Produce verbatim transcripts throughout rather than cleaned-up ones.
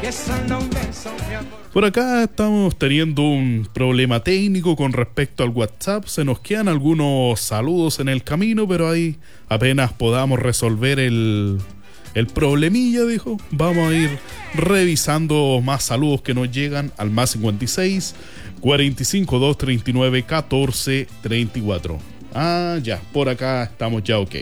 Por acá estamos teniendo un problema técnico con respecto al WhatsApp. Se nos quedan algunos saludos en el camino, pero ahí apenas podamos resolver el, el problemilla, dijo, vamos a ir revisando más saludos que nos llegan al más cincuenta y seis, cuarenta y cinco, doscientos treinta y nueve, catorce, treinta y cuatro. Ah, ya, por acá estamos ya ok.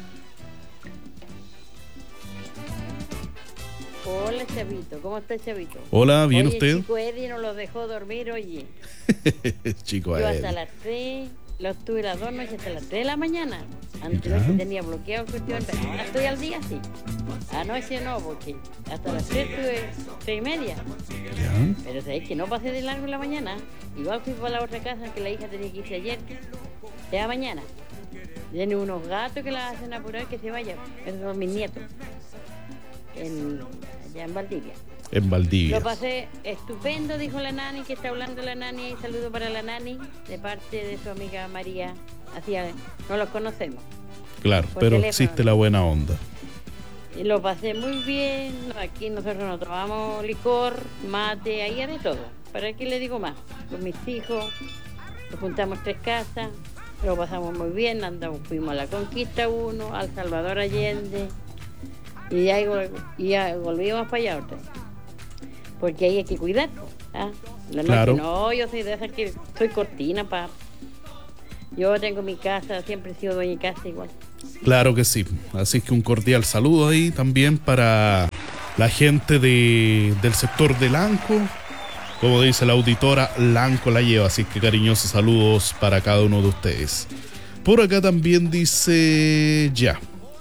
Hola, Chavito, ¿cómo está, Chavito? Hola, ¿bien oye, usted? Chico Eddie nos los dejó dormir, oye. Chico Yo Eddie. hasta las tres, los tuve las dos noches hasta las tres de la mañana. Anoche tenía bloqueado cuestión, pero ahora estoy al día, sí. Anoche no, porque hasta las tres tuve tres y media. ¿Ya? Pero sabéis que no pasé de largo en la mañana. Igual fui para la otra casa que la hija tenía que irse ayer. Ya mañana. Tiene unos gatos que la hacen apurar que se vaya. Esos son mis nietos. En, allá en Valdivia. En Valdivia. Lo pasé estupendo, dijo la nani, que está hablando la nani. Saludo para la nani, de parte de su amiga María. Así, no los conocemos. Claro, por pero teléfono. existe la buena onda. Y lo pasé muy bien. Aquí nosotros nos tomamos licor, mate, ahí hay de todo. ¿Para qué le digo más? Con mis hijos, nos juntamos tres casas, lo pasamos muy bien, andamos, fuimos a la Conquista uno, al Salvador Allende, y ya, y ya volvimos para allá otra vez. Porque ahí hay que cuidar, ¿ah? La noche Claro. no, yo soy de esas que soy cortina, pa. Yo tengo mi casa, siempre he sido dueña de casa igual. Claro que sí. Así que un cordial saludo ahí también para la gente de, del sector de Lanco. Como dice la auditora, Lanco la lleva. Así que cariñosos saludos para cada uno de ustedes. Por acá también dice ya.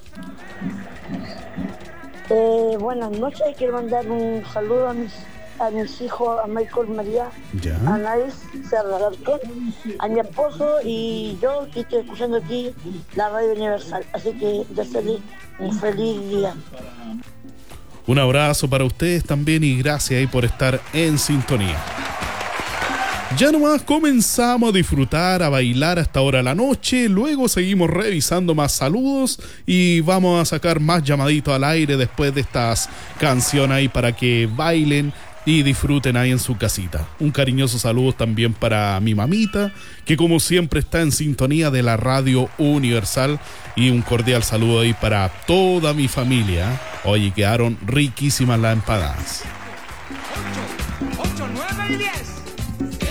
Eh, buenas noches, quiero mandar un saludo a mis, a mis hijos, a Michael María, Ya. a Naís Serra Garcón, a mi esposo y yo que estoy escuchando aquí la Radio Universal. Así que desearles un feliz día. Un abrazo para ustedes también y gracias ahí por estar en sintonía. Ya nomás comenzamos a disfrutar, a bailar hasta ahora de la noche, luego seguimos revisando más saludos y vamos a sacar más llamaditos al aire después de estas canciones ahí para que bailen y disfruten ahí en su casita. Un cariñoso saludo también para mi mamita, que como siempre está en sintonía de la Radio Universal, y un cordial saludo ahí para toda mi familia. Oye, quedaron riquísimas las empanadas. ocho, nueve y diez.